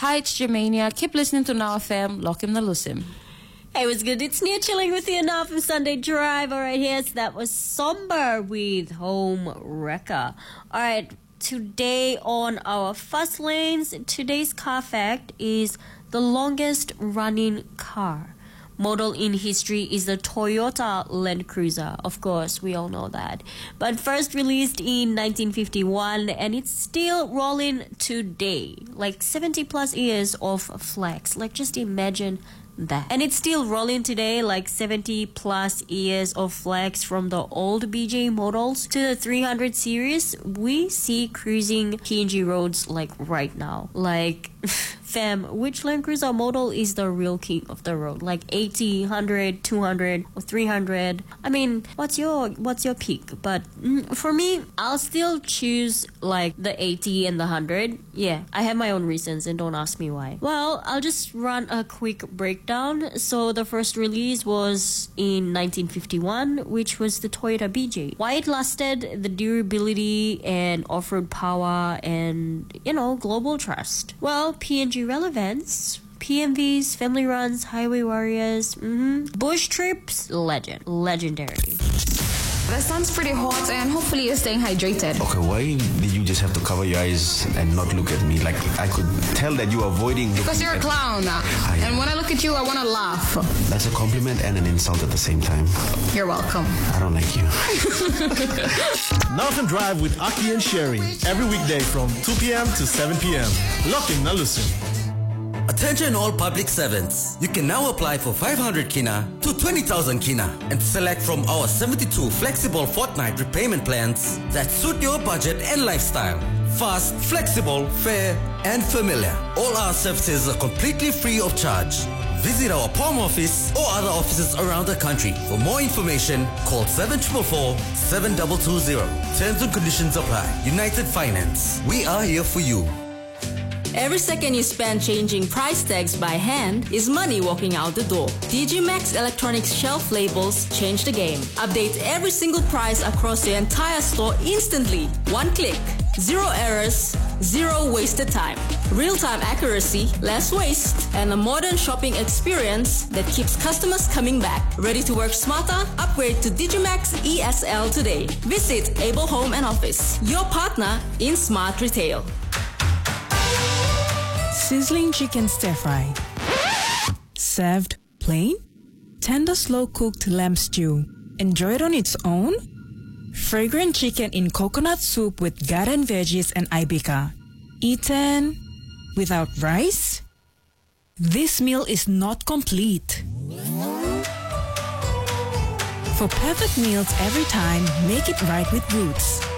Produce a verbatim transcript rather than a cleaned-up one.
Hi, it's Germania. Keep listening to Now F M. Lokim na Lusim. Hey, what's good? It's Nia chilling with you now from Sunday Drive. All right, yes, that was Somber with Home Wrecker. All right, today on our Fast Lanes, today's car fact is the longest running car model in history is the Toyota Land Cruiser. Of course, we all know that. But first released in nineteen fifty-one, and it's still rolling today. Like seventy plus years of flex. Like just imagine that. And it's still rolling today, like seventy plus years of flex from the old B J models to the three hundred series. We see cruising P N G roads like right now. Like, fam, which Land Cruiser model is the real king of the road? Like eighty, one hundred, two hundred, or three hundred? I mean, what's your what's your pick? But mm, for me, I'll still choose like the eighty and the one hundred. Yeah, I have my own reasons and don't ask me why. Well, I'll just run a quick breakdown. So the first release was in nineteen fifty-one, which was the Toyota B J. Why it lasted, the durability and off-road power and, you know, global trust. Well, P N G relevance, P M Vs, family runs, highway warriors, mm-hmm. bush trips, legend, legendary. That sounds pretty hot, and hopefully you're staying hydrated. Okay, why did you just have to cover your eyes and not look at me? Like, I could tell that you're avoiding looking. Because you're a clown. I, and when I look at you, I want to laugh. That's a compliment and an insult at the same time. You're welcome. I don't like you. Now can drive with Aki and Sherry every weekday from two p.m. to seven p.m. Lock in, Nalusim. Attention all public servants. You can now apply for five hundred kina to twenty thousand kina and select from our seventy-two flexible fortnight repayment plans that suit your budget and lifestyle. Fast, flexible, fair, and familiar. All our services are completely free of charge. Visit our P O M office or other offices around the country. For more information, call seven four four, seven two two zero. Terms and conditions apply. United Finance. We are here for you. Every second you spend changing price tags by hand is money walking out the door. Digimax Electronics shelf labels change the game. Update every single price across the entire store instantly. One click. Zero errors, zero wasted time. Real-time accuracy, less waste, and a modern shopping experience that keeps customers coming back. Ready to work smarter? Upgrade to Digimax E S L today. Visit Able Home and Office, your partner in smart retail. Sizzling chicken stir-fry. Served plain? Tender slow-cooked lamb stew. Enjoy it on its own? Fragrant chicken in coconut soup with garden veggies and ibica. Eaten without rice? This meal is not complete. For perfect meals every time, make it right with Roots.